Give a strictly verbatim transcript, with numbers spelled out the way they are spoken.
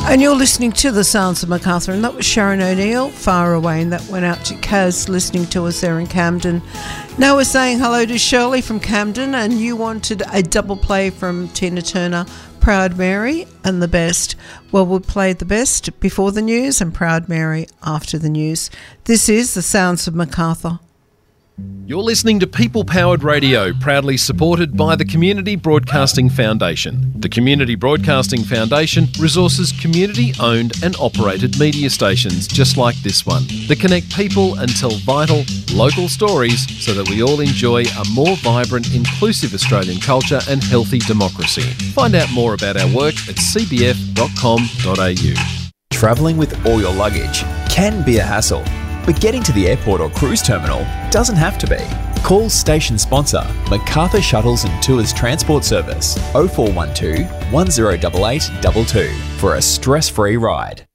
And you're listening to The Sounds of Macarthur, and that was Sharon O'Neill, Far Away, and that went out to Kaz listening to us there in Camden. Now we're saying hello to Shirley from Camden, and you wanted a double play from Tina Turner, Proud Mary and The Best. Well, we'll play The Best before the news and Proud Mary after the news. This is The Sounds of Macarthur. You're listening to People Powered Radio, proudly supported by the Community Broadcasting Foundation. The Community Broadcasting Foundation resources community-owned and operated media stations just like this one that connect people and tell vital, local stories so that we all enjoy a more vibrant, inclusive Australian culture and healthy democracy. Find out more about our work at c b f dot com dot a u. Travelling with all your luggage can be a hassle, but getting to the airport or cruise terminal doesn't have to be. Call station sponsor Macarthur Shuttles and Tours Transport Service oh four one two, one oh eight eight two two for a stress-free ride.